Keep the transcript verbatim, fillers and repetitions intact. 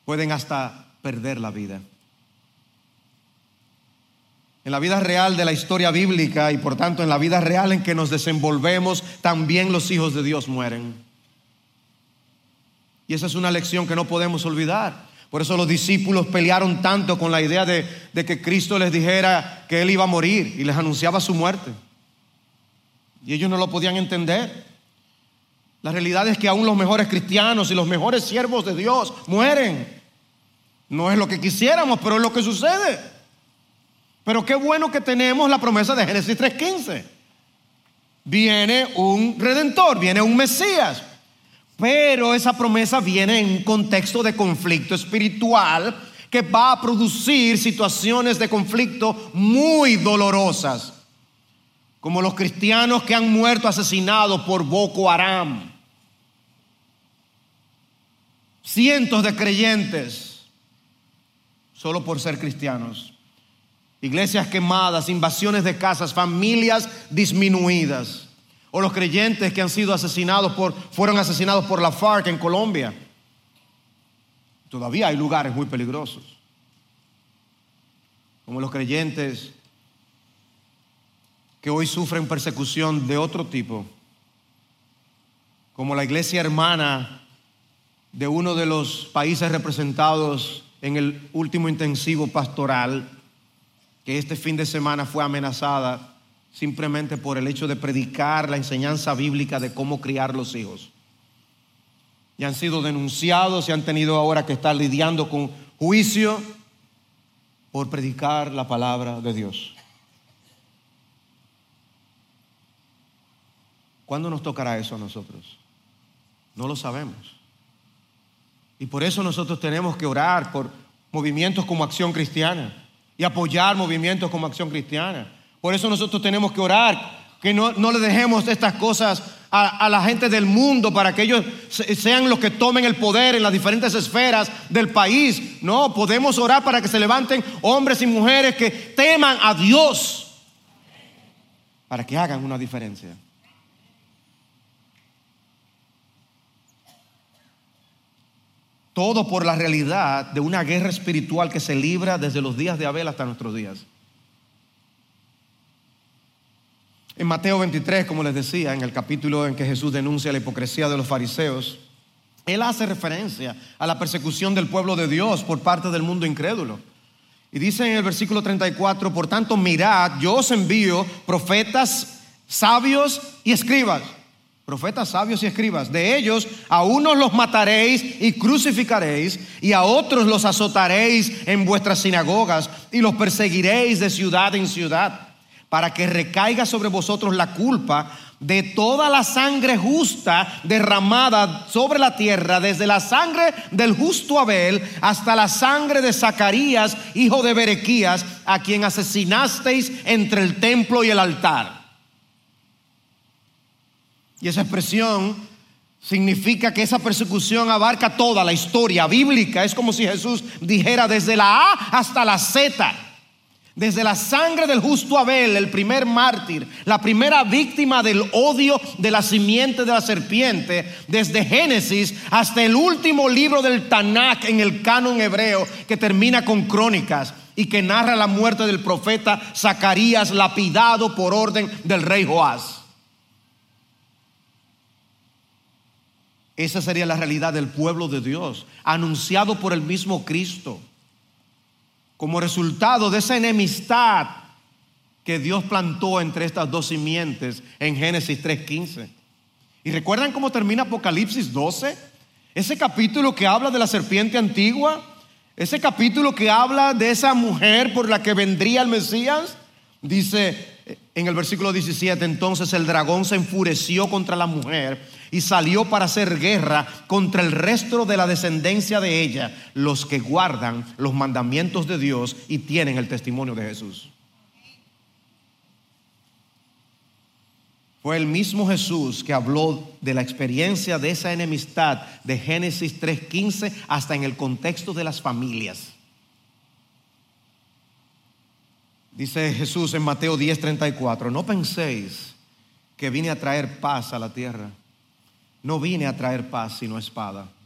pueden hasta perder la vida. En la vida real de la historia bíblica y por tanto en la vida real en que nos desenvolvemos, también los hijos de Dios mueren. Y esa es una lección que no podemos olvidar. Por eso los discípulos pelearon tanto con la idea de, de que Cristo les dijera que Él iba a morir y les anunciaba su muerte. Y ellos no lo podían entender. La realidad es que aún los mejores cristianos y los mejores siervos de Dios mueren. No es lo que quisiéramos, pero es lo que sucede. Pero qué bueno que tenemos la promesa de Génesis tres quince. Viene un redentor, viene un Mesías. Pero esa promesa viene en un contexto de conflicto espiritual que va a producir situaciones de conflicto muy dolorosas, como los cristianos que han muerto asesinados por Boko Haram. Cientos de creyentes solo por ser cristianos. Iglesias quemadas, invasiones de casas, familias disminuidas. O los creyentes que han sido asesinados por, fueron asesinados por la FARC en Colombia. Todavía hay lugares muy peligrosos. Como los creyentes que hoy sufren persecución de otro tipo. Como la iglesia hermana de uno de los países representados en el último intensivo pastoral, que este fin de semana fue amenazada simplemente por el hecho de predicar la enseñanza bíblica de cómo criar los hijos. Y han sido denunciados y han tenido ahora que estar lidiando con juicio por predicar la palabra de Dios. ¿Cuándo nos tocará eso a nosotros? No lo sabemos. Y por eso nosotros tenemos que orar por movimientos como Acción Cristiana y apoyar movimientos como Acción Cristiana. Por eso nosotros tenemos que orar, que no, no le dejemos estas cosas a, a la gente del mundo para que ellos sean los que tomen el poder en las diferentes esferas del país. No, podemos orar para que se levanten hombres y mujeres que teman a Dios, para que hagan una diferencia. Todo por la realidad de una guerra espiritual que se libra desde los días de Abel hasta nuestros días. En Mateo veintitrés, como les decía, en el capítulo en que Jesús denuncia la hipocresía de los fariseos, Él hace referencia a la persecución del pueblo de Dios por parte del mundo incrédulo. Y dice en el versículo treinta y cuatro: por tanto, mirad, yo os envío profetas, sabios y escribas. Profetas, sabios y escribas. De ellos a unos los mataréis y crucificaréis, y a otros los azotaréis en vuestras sinagogas y los perseguiréis de ciudad en ciudad, para que recaiga sobre vosotros la culpa de toda la sangre justa derramada sobre la tierra, desde la sangre del justo Abel hasta la sangre de Zacarías, hijo de Berequías, a quien asesinasteis entre el templo y el altar. Y esa expresión significa que esa persecución abarca toda la historia bíblica. Es como si Jesús dijera desde la A hasta la Z. Desde la sangre del justo Abel, el primer mártir, la primera víctima del odio de la simiente de la serpiente, desde Génesis hasta el último libro del Tanakh en el canon hebreo, que termina con Crónicas y que narra la muerte del profeta Zacarías, lapidado por orden del rey Joás. Esa sería la realidad del pueblo de Dios, anunciado por el mismo Cristo, como resultado de esa enemistad que Dios plantó entre estas dos simientes en Génesis tres quince. ¿Y recuerdan cómo termina Apocalipsis doce? Ese capítulo que habla de la serpiente antigua, ese capítulo que habla de esa mujer por la que vendría el Mesías. Dice en el versículo diecisiete: entonces el dragón se enfureció contra la mujer y salió para hacer guerra contra el resto de la descendencia de ella, los que guardan los mandamientos de Dios y tienen el testimonio de Jesús. Fue el mismo Jesús que habló de la experiencia de esa enemistad de Génesis tres quince hasta en el contexto de las familias. Dice Jesús en Mateo diez treinta y cuatro: no penséis que vine a traer paz a la tierra. No vine a traer paz sino espada.